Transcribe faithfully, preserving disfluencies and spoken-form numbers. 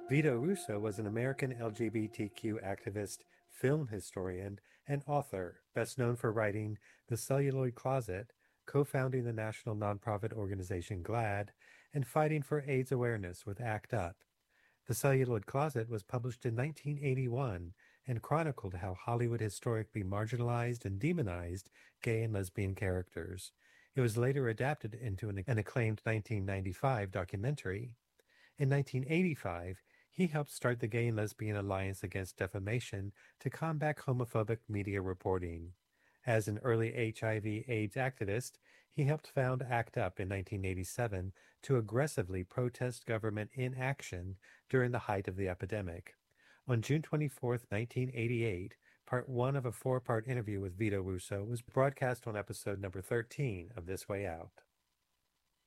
Vito Russo was an American L G B T Q activist, film historian, and author, best known for writing The Celluloid Closet, co-founding the national nonprofit organization GLAAD, and fighting for AIDS awareness with ACT UP. The Celluloid Closet was published in nineteen eighty-one and chronicled how Hollywood historically marginalized and demonized gay and lesbian characters. It was later adapted into an, an acclaimed nineteen ninety-five documentary. In nineteen eighty-five, he helped start the Gay and Lesbian Alliance Against Defamation to combat homophobic media reporting. As an early H I V/AIDS activist, he helped found ACT UP in nineteen eighty-seven to aggressively protest government inaction during the height of the epidemic. On June twenty-fourth, nineteen eighty-eight, part one of a four-part interview with Vito Russo was broadcast on episode number thirteen of This Way Out.